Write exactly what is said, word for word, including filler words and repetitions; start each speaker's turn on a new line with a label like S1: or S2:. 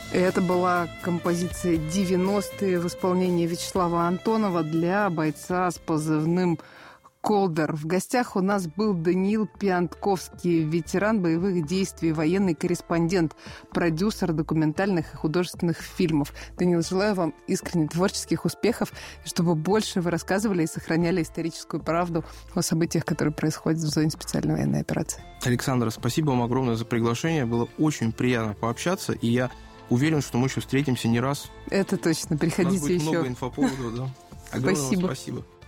S1: Это была композиция девяностые в исполнении Вячеслава Антонова для бойца с позывным «Колдер». В гостях у нас был Даниил Пиантковский, ветеран боевых действий, военный корреспондент, продюсер документальных и художественных фильмов. Даниил, желаю вам искренне творческих успехов, чтобы больше вы рассказывали и сохраняли историческую правду о событиях, которые происходят в зоне специальной военной операции.
S2: Александра, спасибо вам огромное за приглашение. Было очень приятно пообщаться, и я уверен, что мы еще встретимся не раз.
S1: Это точно. Приходите еще.
S2: У нас будет много инфоповодов, да. Огромное
S1: спасибо.
S2: Спасибо.